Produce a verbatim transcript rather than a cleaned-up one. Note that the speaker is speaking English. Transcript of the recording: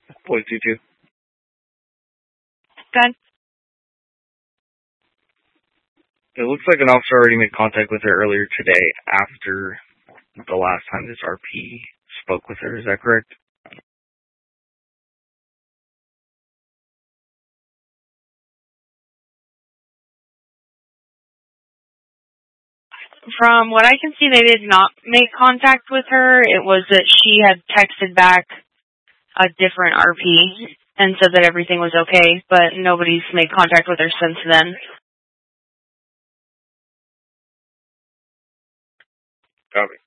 Boy, two two. Good. It looks like an officer already made contact with her earlier today after the last time this R P spoke with her. Is that correct? From what I can see, they did not make contact with her. It was that she had texted back a different R P and said that everything was okay, but nobody's made contact with her since then. Copy.